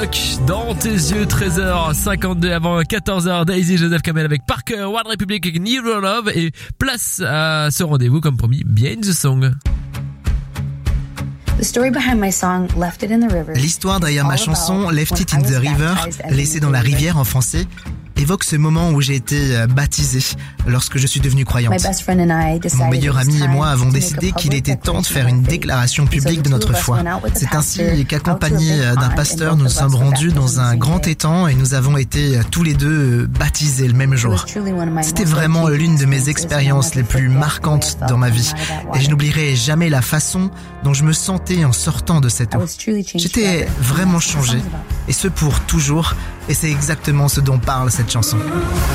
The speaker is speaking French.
Rock dans tes yeux, 13h52 avant 14h. Daisy Joseph Kamel avec Parker, One Republic avec Need Your Love et place à ce rendez-vous comme promis, Behind the Song. L'histoire derrière ma chanson Left It in the River, laissé dans la rivière en français, évoque ce moment où j'ai été baptisé lorsque je suis devenue croyante. Mon meilleur ami et moi avons décidé qu'il était temps de faire une déclaration publique de notre foi. C'est ainsi qu'accompagnés d'un pasteur, nous nous sommes rendus dans un grand étang et nous avons été tous les deux baptisés le même jour. C'était vraiment l'une de mes expériences les plus marquantes dans ma vie et je n'oublierai jamais la façon dont je me sentais en sortant de cette eau. J'étais vraiment changé et ce pour toujours et c'est exactement ce dont parle cette chanson.